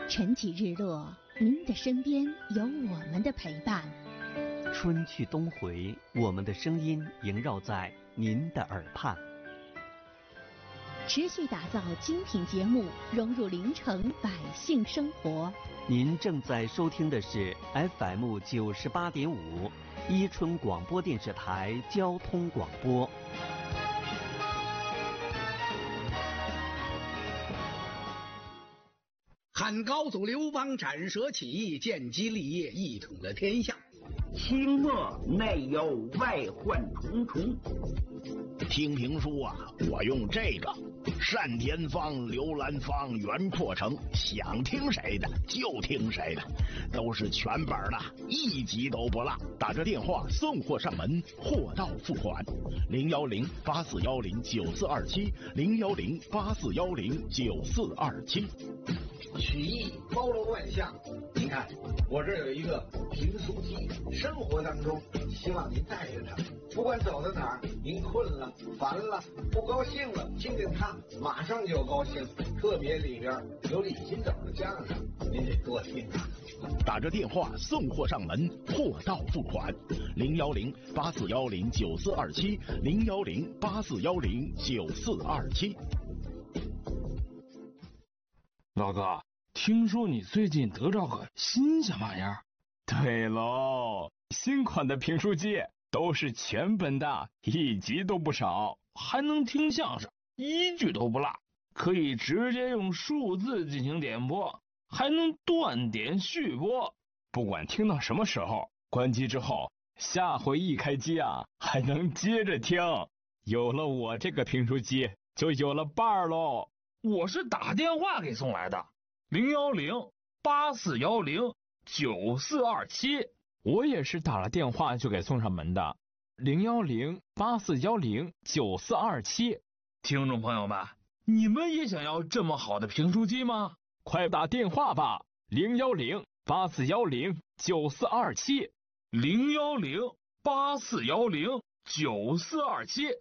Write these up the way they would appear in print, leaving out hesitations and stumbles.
晨起日落，您的身边有我们的陪伴。 春去冬回，我们的声音萦绕在您的耳畔。 持续打造精品节目，融入临城百姓生活。 您正在收听的是 FM 98.5伊春广播电视台交通广播。 汉高祖刘邦斩蛇起义，建基立业，一统了天下。 清末内忧外患重重。 听评书啊，我用这个单田芳、刘兰芳、袁阔成，想听谁的就听谁的，都是全本的，一集都不落。打着电话送货上门，货到付款。010-8410-9427，010-8410-9427。 曲艺包罗万象，您看我这有一个评书机，生活当中希望您带着它，不管走到哪儿，您困了、烦了、不高兴了，听听它，马上就高兴。特别里边有李金斗的相声，您得多听啊。 打着电话送货上门，货到付款。010-8410-9427，010-8410-9427。 老哥，听说你最近得着个新鲜玩意儿？ 对喽，新款的评书机都是全本的，一集都不少， 还能听相声，一句都不落，可以直接用数字进行点播，还能断点续播， 不管听到什么时候，关机之后，下回一开机啊，还能接着听。有了我这个评书机，就有了伴儿喽。 我是打电话给送来的，010-8410-9427。 我也是打了电话就给送上门的，010-8410-9427。 听众朋友们，你们也想要这么好的评书机吗？ 快打电话吧，010-8410-9427。 010-8410-9427。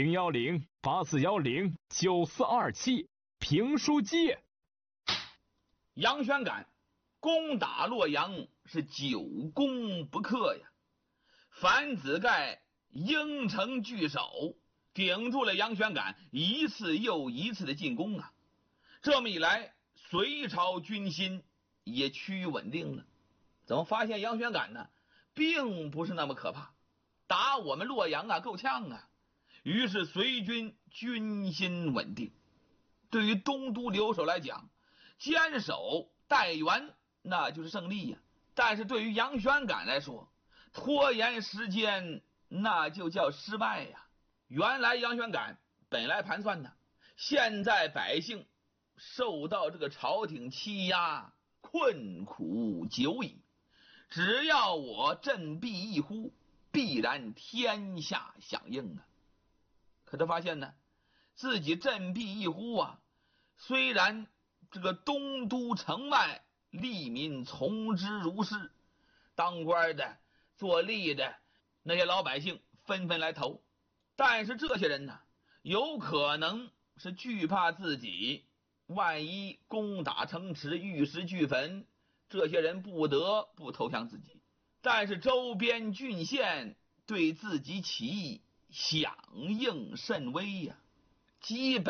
010-8410-9427。评书机。 杨宣感攻打洛阳是久攻不克呀，樊子盖应城据守，顶住了杨宣感一次又一次的进攻啊。这么一来，隋朝军心也趋于稳定了。怎么发现杨宣感呢，并不是那么可怕，打我们洛阳啊够呛啊。于是隋军军心稳定。对于东都留守来讲，坚守待援那就是胜利呀。但是对于杨宣感来说，拖延时间那就叫失败呀。原来杨宣感本来盘算呢，现在百姓受到这个朝廷欺压，困苦久矣，只要我振臂一呼，必然天下响应啊。可他发现呢，自己振臂一呼啊，虽然这个东都城外利民从之如是，当官的做吏的那些老百姓纷纷来投，但是这些人呢，有可能是惧怕自己万一攻打城池，玉石俱焚，这些人不得不投降自己。但是周边郡县对自己起义响应甚微呀，基本